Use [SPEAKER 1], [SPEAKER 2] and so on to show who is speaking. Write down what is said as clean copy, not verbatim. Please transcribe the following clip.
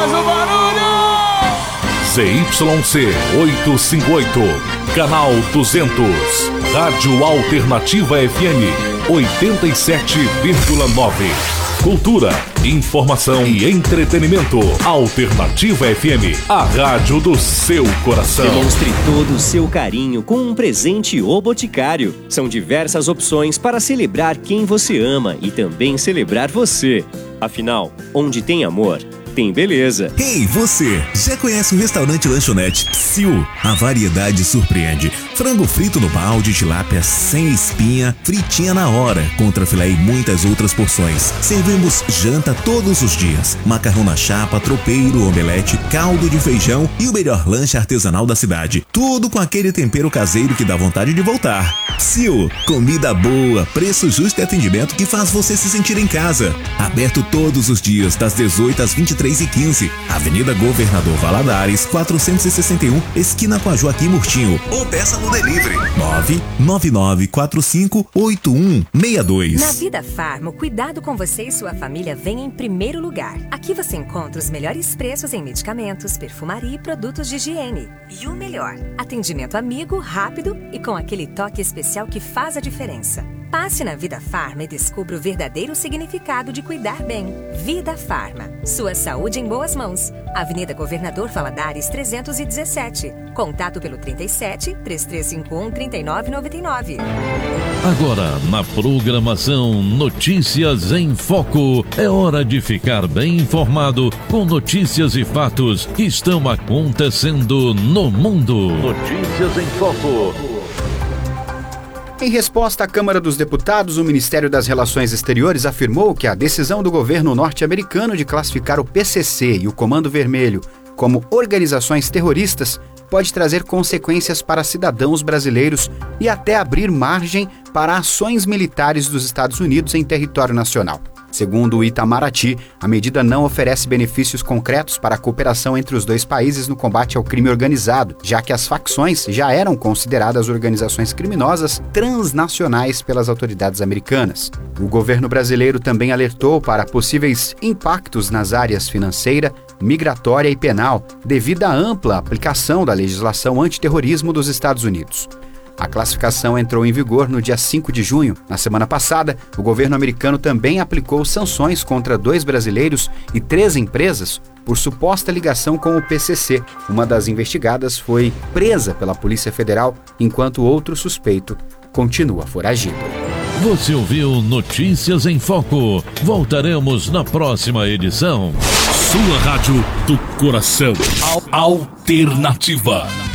[SPEAKER 1] faz o barulho!
[SPEAKER 2] ZYC 858, canal 200, Rádio Alternativa FM 87,9. Cultura, informação e entretenimento. Alternativa FM, a rádio do seu coração.
[SPEAKER 3] Demonstre todo o seu carinho com um presente O Boticário. São diversas opções para celebrar quem você ama e também celebrar você. Afinal, onde tem amor, tem beleza.
[SPEAKER 4] Ei, você! Já conhece o restaurante Lanchonete Psiu? A variedade surpreende. Frango frito no balde, tilápia sem espinha, fritinha na hora, contrafilé e muitas outras porções. Servimos janta todos os dias. Macarrão na chapa, tropeiro, omelete, caldo de feijão e o melhor lanche artesanal da cidade. Tudo com aquele tempero caseiro que dá vontade de voltar. Psiu, comida boa, preço justo e atendimento que faz você se sentir em casa. Aberto todos os dias, das 18 às 23h15. Avenida Governador Valadares, 461, esquina com a Joaquim Murtinho. Ou peça no delivery 999458162.
[SPEAKER 5] Na Vida Farma, o cuidado com você e sua família vem em primeiro lugar. Aqui você encontra os melhores preços em medicamentos, perfumaria e produtos de higiene. E o melhor, atendimento amigo, rápido e com aquele toque especial que faz a diferença. Passe na Vida Farma e descubra o verdadeiro significado de cuidar bem. Vida Farma. Sua saúde em boas mãos. Avenida Governador Valadares 317. Contato pelo 37-3351-3999.
[SPEAKER 6] Agora, na programação Notícias em Foco, é hora de ficar bem informado com notícias e fatos que estão acontecendo no mundo. Notícias em Foco.
[SPEAKER 7] Em resposta à Câmara dos Deputados, o Ministério das Relações Exteriores afirmou que a decisão do governo norte-americano de classificar o PCC e o Comando Vermelho como organizações terroristas pode trazer consequências para cidadãos brasileiros e até abrir margem para ações militares dos Estados Unidos em território nacional. Segundo o Itamaraty, a medida não oferece benefícios concretos para a cooperação entre os dois países no combate ao crime organizado, já que as facções já eram consideradas organizações criminosas transnacionais pelas autoridades americanas. O governo brasileiro também alertou para possíveis impactos nas áreas financeira, migratória e penal, devido à ampla aplicação da legislação antiterrorismo dos Estados Unidos. A classificação entrou em vigor no dia 5 de junho. Na semana passada, o governo americano também aplicou sanções contra 2 brasileiros e 3 empresas por suposta ligação com o PCC. Uma das investigadas foi presa pela Polícia Federal, enquanto o outro suspeito continua foragido.
[SPEAKER 6] Você ouviu Notícias em Foco. Voltaremos na próxima edição.
[SPEAKER 2] Sua rádio do coração. Alternativa.